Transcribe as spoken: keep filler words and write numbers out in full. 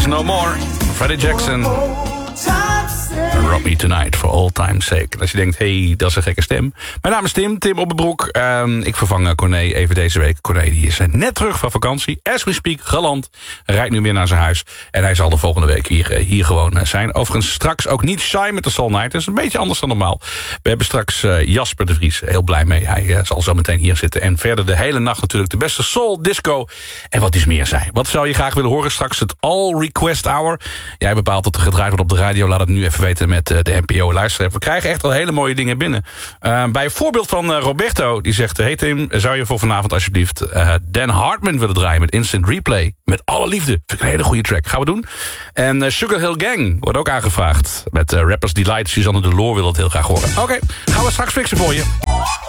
No More. Freddie Jackson. Rock Me Tonight for all time's sake. En als je denkt, hey, dat is een gekke stem. Mijn naam is Tim, Tim Oppenbroek. Um, ik vervang Corné even deze week. Corné die is net terug van vakantie. As we speak, galant. Rijdt nu weer naar zijn huis. En hij zal de volgende week hier, hier gewoon zijn. Overigens straks ook niet shy met de Soul Night. Dat is een beetje anders dan normaal. We hebben straks uh, Jasper de Vries. Heel blij mee. Hij uh, zal zo meteen hier zitten. En verder de hele nacht natuurlijk de beste soul, disco. En wat is meer zijn. Wat zou je graag willen horen straks? Het All Request Hour. Jij bepaalt dat er gedraaid wordt op de radio. Laat het nu even weten met de N P O-luisteraar. We krijgen echt al hele mooie dingen binnen. Uh, bij een voorbeeld van uh, Roberto, die zegt... Hey Tim, zou je voor vanavond alsjeblieft uh, Dan Hartman willen draaien met Instant Replay? Met alle liefde. Vind ik een hele goede track. Gaan we doen. En uh, Sugar Hill Gang wordt ook aangevraagd. Met uh, Rappers Delight. Suzanne de Loor wil het heel graag horen. Oké, okay, gaan we straks fixen voor je.